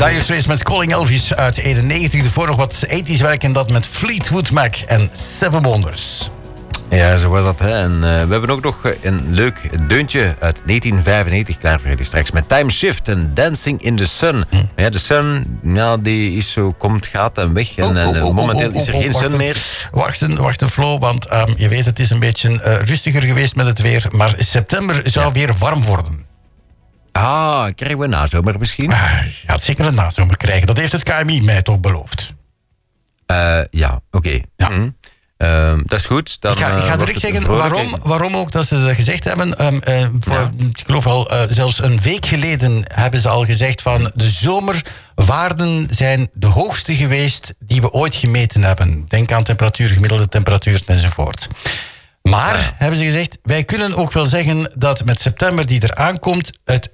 Dire Straits met Calling Elvis uit 91. Ervoor nog wat 80's werk en dat met Fleetwood Mac en Seven Wonders. Ja, zo was dat. Hè. En we hebben ook nog een leuk deuntje uit 1995 klaar voor jullie straks. Met Time Shift en Dancing in the Sun. Ja, de sun, ja, die is zo, komt, gaat en weg. En momenteel is er geen sun meer. Wacht een Flo, want je weet, het is een beetje rustiger geweest met het weer. Maar september zou weer warm worden. Ah, krijgen we een nazomer misschien? Je gaat zeker een nazomer krijgen. Dat heeft het KMI mij toch beloofd. Ja, oké. Ja. Dat is goed. Dan, ik ga direct zeggen waarom ook dat ze gezegd hebben. Ik geloof al, zelfs een week geleden hebben ze al gezegd van de zomerwaarden zijn de hoogste geweest die we ooit gemeten hebben. Denk aan temperatuur, gemiddelde temperatuur enzovoort. Maar, hebben ze gezegd, wij kunnen ook wel zeggen dat met september die eraan komt, het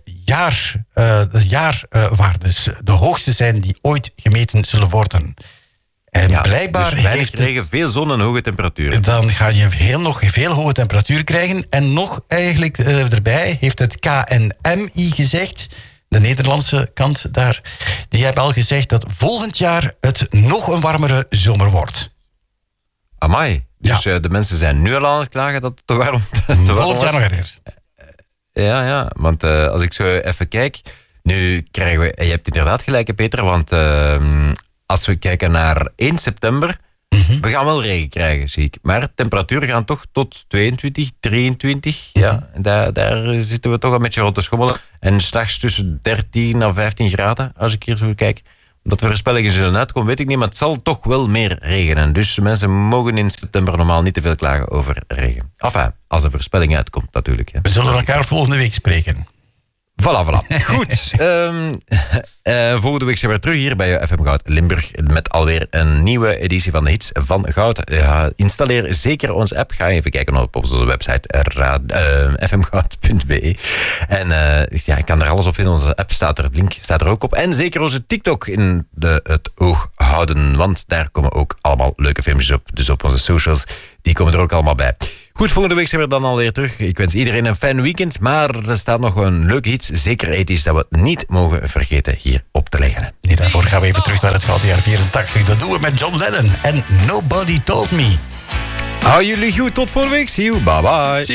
jaarwaardes de hoogste zijn die ooit gemeten zullen worden. En blijkbaar dus weinig regen, veel zon en hoge temperaturen. Dan ga je nog veel hoge temperatuur krijgen. En nog eigenlijk erbij heeft het KNMI gezegd, de Nederlandse kant daar, die hebben al gezegd dat volgend jaar het nog een warmere zomer wordt. Amai. Dus de mensen zijn nu al aan het klagen dat het te warm was. Volgend jaar nog erger. Ja, want als ik zo even kijk, nu krijgen we, je hebt inderdaad gelijk, Peter, want als we kijken naar 1 september, we gaan wel regen krijgen, zie ik. Maar temperaturen gaan toch tot 22, 23. Ja, daar zitten we toch een beetje rond te schommelen. En 's nachts tussen 13 en 15 graden, als ik hier zo kijk. Omdat de voorspellingen zullen uitkomen, weet ik niet, maar het zal toch wel meer regenen. Dus mensen mogen in september normaal niet te veel klagen over regen. Enfin, als de voorspelling uitkomt natuurlijk. Ja. We zullen elkaar volgende week spreken. Voilà. Goed. Volgende week zijn we terug hier bij FM Goud Limburg met alweer een nieuwe editie van de hits van Goud. Installeer zeker onze app. Ga even kijken op onze website fmgoud.be. En ik kan er alles op vinden. Onze app staat er, het link staat er ook op. En zeker onze TikTok in het oog houden, want daar komen ook allemaal leuke filmpjes op. Dus op onze socials, die komen er ook allemaal bij. Goed, volgende week zijn we dan alweer terug. Ik wens iedereen een fijn weekend, maar er staat nog een leuke hit, zeker ethisch, dat we niet mogen vergeten hier op te leggen. Nee, daarvoor gaan we even terug naar het gouden jaar 84. Dat doen we met John Lennon en Nobody Told Me. Hou jullie goed, tot volgende week. See you, bye bye.